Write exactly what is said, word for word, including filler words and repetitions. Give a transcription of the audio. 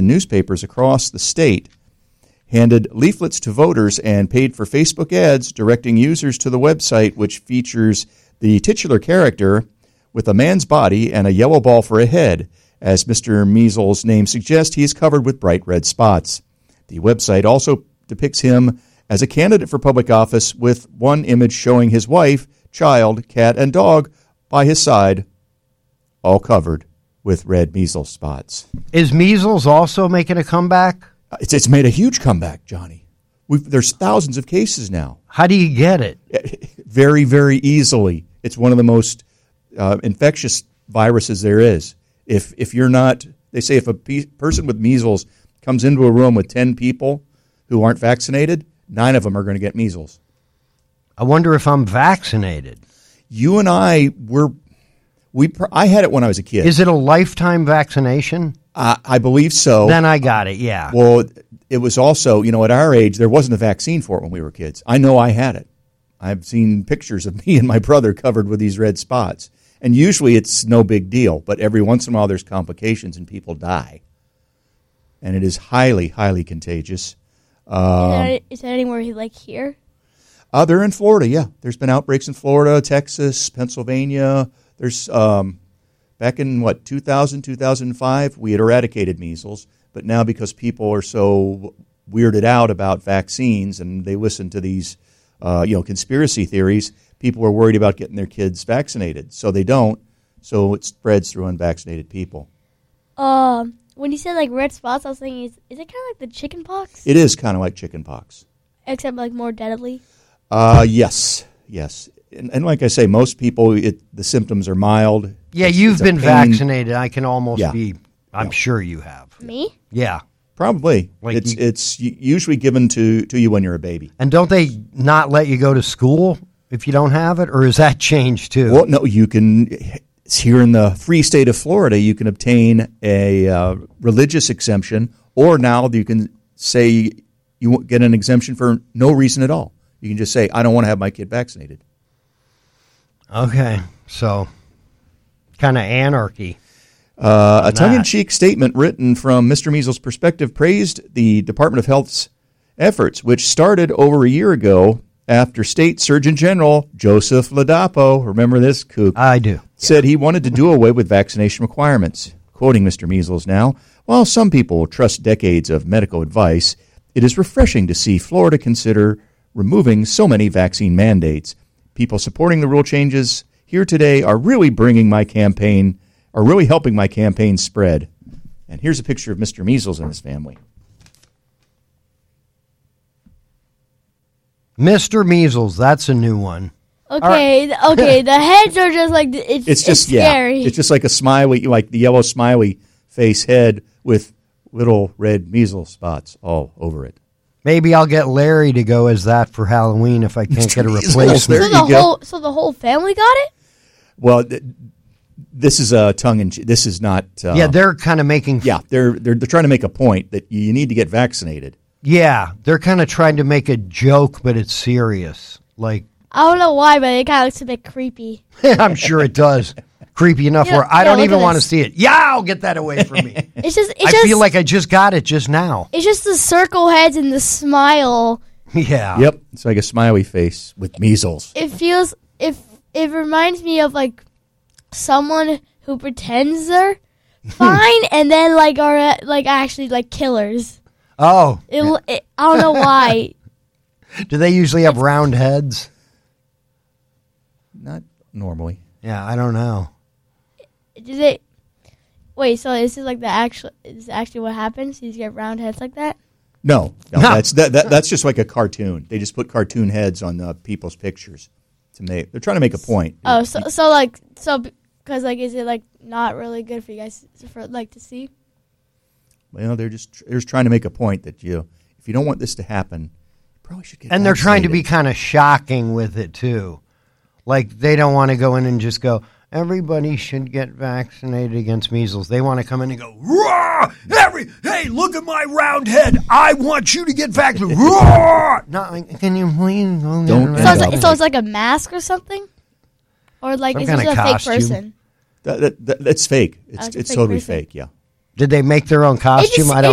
in newspapers across the state, handed leaflets to voters, and paid for Facebook ads directing users to the website, which features the titular character with a man's body and a yellow ball for a head. As Mister Measles' name suggests, he is covered with bright red spots. The website also depicts him as a candidate for public office, with one image showing his wife, child, cat, and dog by his side, all covered with red measles spots. Is measles also making a comeback? It's it's made a huge comeback, Johnny. We've, there's thousands of cases now. How do you get it? Very, very easily. It's one of the most uh, infectious viruses there is. If if you're not, they say if a pe- person with measles comes into a room with ten people who aren't vaccinated, nine of them are going to get measles. I wonder if I'm vaccinated. You and I were, we. I had it when I was a kid. Is it a lifetime vaccination? Uh, I believe so. Then I got it, yeah. Well, it was also, you know, at our age, there wasn't a vaccine for it when we were kids. I know I had it. I've seen pictures of me and my brother covered with these red spots. And usually it's no big deal, but every once in a while there's complications and people die. And it is highly, highly contagious. Um, is, that, is that anywhere like here? Uh, they're in Florida, yeah. There's been outbreaks in Florida, Texas, Pennsylvania. There's, um, back in, what, two thousand, two thousand five, we had eradicated measles. But now because people are so weirded out about vaccines and they listen to these, uh, you know, conspiracy theories, people are worried about getting their kids vaccinated. So they don't. So it spreads through unvaccinated people. Um, when you said like red spots, I was thinking, is, is it kind of like the chicken pox? It is kind of like chicken pox. Except like more deadly? Uh, yes, yes. And, and like I say, most people, it, the symptoms are mild. Yeah, It's- you've it's a been pain. vaccinated. I can almost Yeah. be, I'm Yeah. sure you have. Me? Yeah. Probably. Like it's you- it's u- usually given to, to you when you're a baby. And don't they not let you go to school if you don't have it? Or is that changed too? Well, no, you can, it's here in the free state of Florida, you can obtain a uh, religious exemption, or now you can say you won't get an exemption for no reason at all. You can just say, I don't want to have my kid vaccinated. Okay. So kind of anarchy. Uh, a that. tongue-in-cheek statement written from Mister Measles' perspective praised the Department of Health's efforts, which started over a year ago after State Surgeon General Joseph Ladapo, remember this, kook, I do. said he wanted to do away with vaccination requirements. Quoting Mister Measles now, while some people trust decades of medical advice, it is refreshing to see Florida consider removing so many vaccine mandates. People supporting the rule changes here today are really bringing my campaign, are really helping my campaign spread. And here's a picture of Mister Measles and his family. Mister Measles, that's a new one. Okay, th- okay. The heads are just like it's. It's just it's yeah, scary. it's just like a smiley, like the yellow smiley face head with little red measles spots all over it. Maybe I'll get Larry to go as that for Halloween if I can't Mister get a Measles, replacement. there so you the go. whole so the whole family got it. Well, th- this is a tongue in. This is not. Uh, Yeah, they're kind of making. yeah, they're they're they're trying to make a point that you need to get vaccinated. Yeah, they're kind of trying to make a joke, but it's serious. Like, I don't know why, but it kind of looks a bit creepy. I'm sure it does. Creepy enough Yeah, where I yeah, don't look even at want to this. see it. Yeah, I'll get that away from me. It's just. It's I just, feel like I just got it just now. it's just the circle heads and the smile. Yeah. Yep, it's like a smiley face with measles. It feels. If it reminds me of like someone who pretends they're fine and then like are like actually like killers. Oh, It, it, I don't know why. do they usually have round heads? Not normally. Yeah, I don't know. Did it? Wait, so this is like the actual? Is actually what happens? These get round heads like that? No, no, No. that's that, that that's just like a cartoon. They just put cartoon heads on uh, people's pictures to make. They're trying to make a point. Oh, so so like so because like is it like not really good for you guys for like to see? Well, they're just they're just trying to make a point that you, if you don't want this to happen, you probably should get. And they're trying to be vaccinated. kind of shocking with it, too. Like, they don't want to go in and just go, everybody should get vaccinated against measles. They want to come in and go, roar! Every, hey, look at my round head. I want you to get vaccinated. Roar! No, can you please go Don't- get So it's, Yeah. like, so it's like a mask or something, or like Some is this kinda a fake costume. person? That, that, that, that's fake. It's Oh, it's a it's fake totally person. fake. Yeah. Did they make their own costume? just- I don't